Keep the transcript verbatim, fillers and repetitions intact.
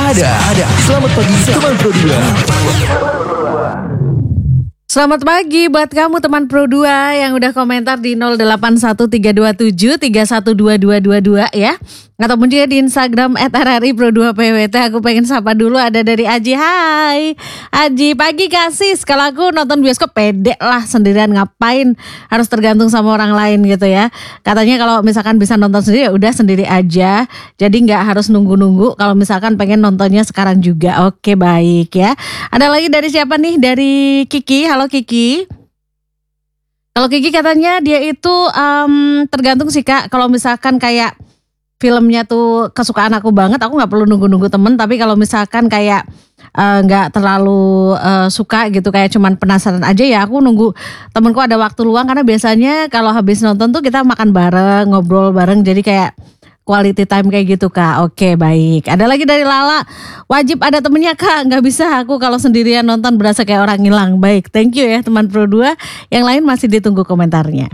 ada. ada. Selamat pagi teman Pro dua. Selamat pagi buat kamu teman Pro dua yang udah komentar di nol delapan satu tiga dua tujuh tiga satu dua dua dua dua ya. Ataupun juga di Instagram et er er i pro dua p w t. Aku pengen sapa dulu, ada dari Aji. Hai Aji, pagi kasih. Kalau aku nonton bioskop pede lah sendirian, ngapain harus tergantung sama orang lain gitu ya. Katanya kalau misalkan bisa nonton sendiri ya udah sendiri aja. Jadi gak harus nunggu-nunggu kalau misalkan pengen nontonnya sekarang juga. Oke, baik ya. Ada lagi dari siapa nih? Dari Kiki. Halo Kiki. Kalau Kiki katanya dia itu um, tergantung sih Kak. Kalau misalkan kayak filmnya tuh kesukaan aku banget, aku nggak perlu nunggu-nunggu temen. Tapi kalau misalkan kayak nggak uh, terlalu uh, suka gitu, kayak cuman penasaran aja ya, aku nunggu temenku ada waktu luang. Karena biasanya kalau habis nonton tuh kita makan bareng, ngobrol bareng, jadi kayak quality time kayak gitu Kak. Oke, baik. Ada lagi dari Lala, wajib ada temennya Kak, nggak bisa aku kalau sendirian nonton berasa kayak orang hilang. Baik, thank you ya teman Pro dua. Yang lain masih ditunggu komentarnya.